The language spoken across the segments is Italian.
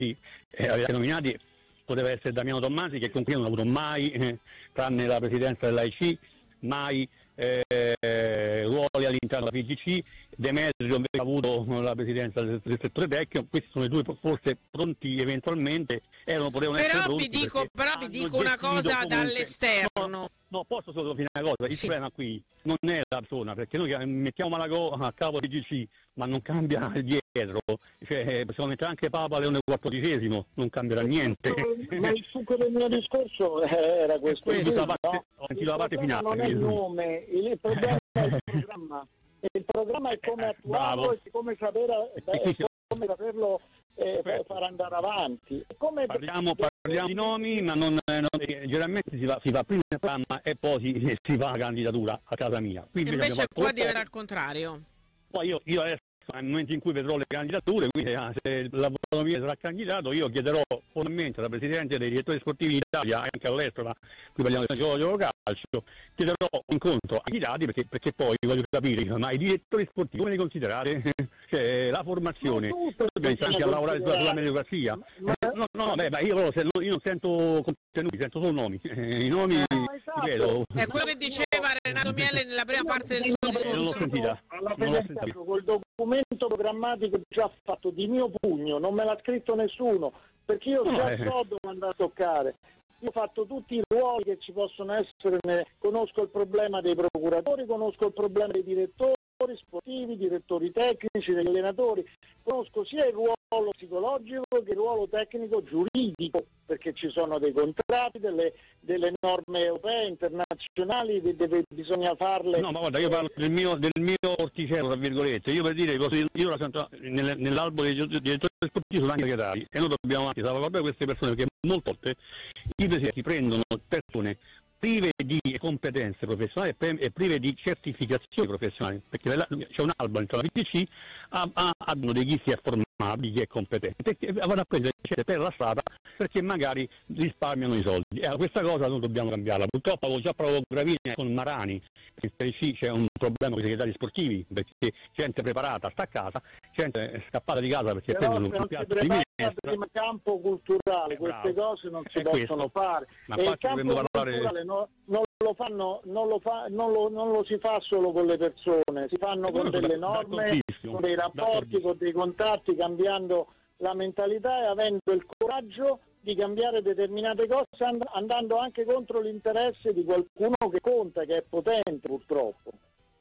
avete nominati poteva essere Damiano Tommasi, che con cui non ha avuto mai, tranne la presidenza dell'AIC, mai ruoli all'interno della PGC. Demetrio invece ha avuto la presidenza del settore tecnico. Questi sono i due forse pronti eventualmente, potevano essere pronti. Però vi dico una cosa comunque dall'esterno. No, posso solo finire una cosa. Il problema qui non è la persona, perché noi mettiamo Malagò a capo di PGC, ma non cambia dietro. Cioè, possiamo mettere anche Papa Leone XIV, non cambierà niente. Ma il succo del mio discorso era questo. Ho sentito la parte finale. Non è il nome, il problema è il programma. Il programma è come attuarlo e come saperlo far andare avanti. Parliamo di nomi, ma generalmente si va prima il programma e poi si fa la candidatura a casa mia. Quindi invece qua diventa al contrario. Poi io adesso, nel momento in cui vedrò le candidature, quindi se l'autonomia sarà candidato, io chiederò formalmente alla Presidente dei direttori sportivi in Italia, anche all'estero, ma qui parliamo del gioco calcio, chiederò un incontro ai candidati, perché poi voglio capire, ma i direttori sportivi come li considerate? Cioè, la formazione, dobbiamo anche a lavorare sulla meritocrazia. Io non sento contenuti, sento solo nomi. I nomi, ripeto. È quello che diceva Renato Miele nella prima parte del suo discorso. Non l'ho sentita. Col documento programmatico già fatto di mio pugno, non me l'ha scritto nessuno, perché io già so dove andare a toccare. Io ho fatto tutti i ruoli che ci possono essere, conosco il problema dei procuratori, conosco il problema dei direttori sportivi, direttori tecnici, degli allenatori, conosco sia il ruolo psicologico che il ruolo tecnico giuridico, perché ci sono dei contratti, delle norme europee, internazionali, bisogna farle. No, ma guarda, io parlo del mio orticello, tra virgolette. Io per dire, io nell'albo dei direttori sportivi sono anche segretari, e noi dobbiamo anche salvaguardare queste persone, perché molte volte i presidenti prendono persone prive di competenze professionali e prive di certificazioni professionali, perché c'è un albo all'interno della PTC, hanno dei chi si è formato, chi è competente, e vanno a prendere per la strada perché magari risparmiano i soldi. Questa cosa noi dobbiamo cambiarla. Purtroppo avevo già provato Gravina con Marani, in Serie C c'è un problema con i segretari sportivi, perché gente preparata sta a casa, gente scappata di casa perché prendono un piatto di minestra. Prima campo culturale, queste cose non si possono fare. Ma e il campo culturale non lo si fa solo con le persone, si fanno con delle norme, con dei rapporti, con dei contatti, cambiando la mentalità e avendo il coraggio di cambiare determinate cose, andando anche contro l'interesse di qualcuno che conta, che è potente purtroppo.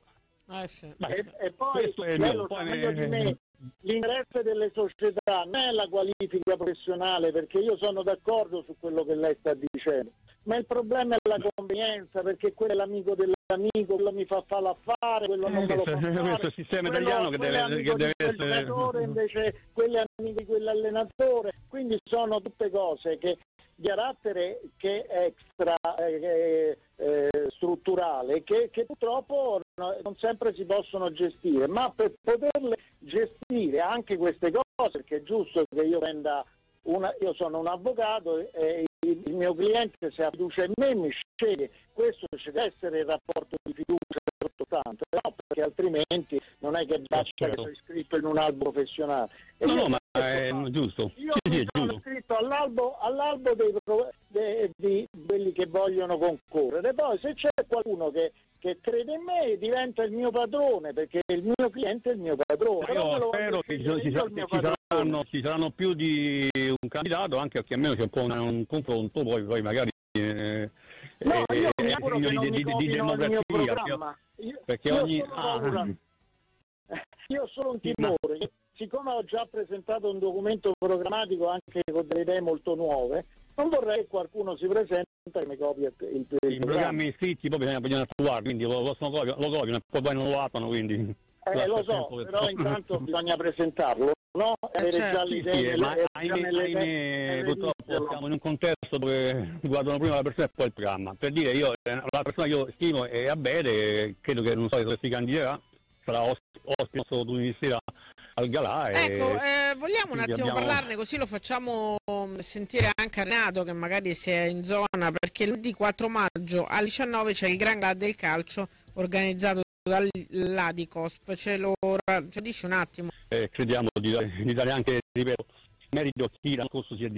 E poi lei lo sa meglio di me, l'interesse delle società non è la qualifica professionale, perché io sono d'accordo su quello che lei sta dicendo, ma il problema è la convenienza, perché quello è l'amico dell'amico, quello mi fa fare l'affare, quello non me lo fa fare. Questo è il sistema italiano che deve essere, invece quello è amico di quell'allenatore, quindi sono tutte cose che di carattere che è extra strutturale, che purtroppo non sempre si possono gestire, ma per poterle gestire anche queste cose, perché è giusto che io io sono un avvocato e il mio cliente, se ha fiducia in me, mi sceglie. Questo ci deve essere il rapporto di fiducia sottostante, no? Perché altrimenti non è che basta che sei iscritto in un albo professionale. Ma è giusto. Io sono iscritto all'albo di quelli che vogliono concorrere. Poi se c'è qualcuno che crede in me, diventa il mio padrone, perché il mio cliente è il mio padrone. Io spero che ci saranno più di un candidato, anche perché almeno c'è un po' un confronto, poi magari io mi auguro che non mi copino il mio programma. Io ho solo un timore, siccome ho già presentato un documento programmatico anche con delle idee molto nuove, non vorrei che qualcuno si presenta e mi copia il programmi iscritti, poi bisogna attuare, quindi lo copiano e poi non lo attuano, quindi lo so, però intanto bisogna presentarlo, no? Già l'idea, purtroppo siamo in un contesto dove guardano prima la persona e poi il programma. Per dire, la persona che io stimo è Abele, credo che non so se si candiderà, sarà ospite domani sera al Galà. Vogliamo un attimo parlarne, così lo facciamo sentire anche a Renato, che magari si è in zona, perché lunedì 4 maggio alle 19 c'è il Gran Galà del calcio organizzato dall'Adicosp. Ce lo dici un attimo? Crediamo di dare anche, ripeto, merito chi l'anno scorso si è